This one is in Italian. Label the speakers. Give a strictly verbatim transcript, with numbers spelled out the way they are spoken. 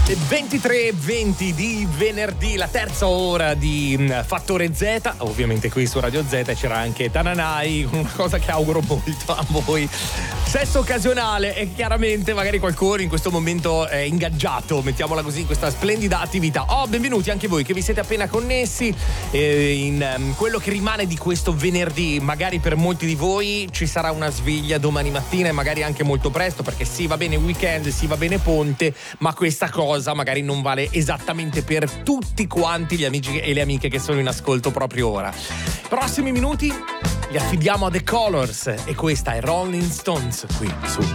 Speaker 1: Le ventitré e venti di venerdì, la terza ora di Fattore Z, ovviamente qui su Radio Z c'era anche Tananai, una cosa che auguro molto a voi. Sesso occasionale e chiaramente magari qualcuno in questo momento è ingaggiato, mettiamola così, in questa splendida attività. Oh, benvenuti anche voi che vi siete appena connessi eh, in um, quello che rimane di questo venerdì. Magari per molti di voi ci sarà una sveglia domani mattina e magari anche molto presto, perché sì, va bene weekend, sì, va bene ponte, ma questa cosa magari non vale esattamente per tutti quanti gli amici e le amiche che sono in ascolto proprio ora. Prossimi minuti li affidiamo a The Colors e questa è Rolling Stones qui su